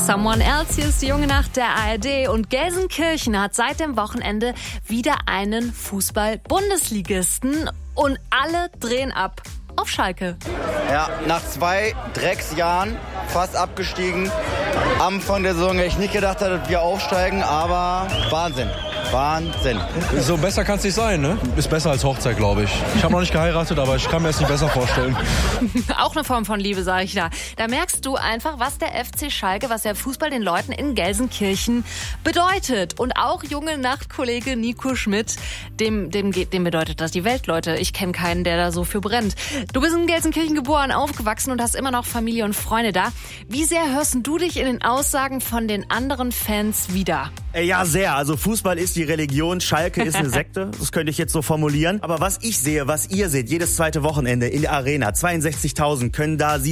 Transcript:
Someone Else, hier ist die junge Nacht der ARD und Gelsenkirchen hat seit dem Wochenende wieder einen Fußball-Bundesligisten und alle drehen ab auf Schalke. Ja, nach 2 Drecksjahren fast abgestiegen. Am Anfang der Saison hätte ich nicht gedacht, dass wir aufsteigen, aber Wahnsinn. So besser kann es nicht sein, ne? Ist besser als Hochzeit, glaube ich. Ich habe noch nicht geheiratet, aber ich kann mir es nicht besser vorstellen. Auch eine Form von Liebe, sage ich da. Da merkst du einfach, was der FC Schalke, was der Fußball den Leuten in Gelsenkirchen bedeutet. Und auch junge Nachtkollege Nico Schmidt, dem bedeutet das die Welt, Leute. Ich kenne keinen, der da so für brennt. Du bist in Gelsenkirchen geboren, aufgewachsen und hast immer noch Familie und Freunde da. Wie sehr hörst du dich in den Aussagen von den anderen Fans wieder? Ja, sehr. Also Fußball ist die Religion, Schalke ist eine Sekte. Das könnte ich jetzt so formulieren. Aber was ich sehe, was ihr seht, jedes zweite Wochenende in der Arena, 62.000 können da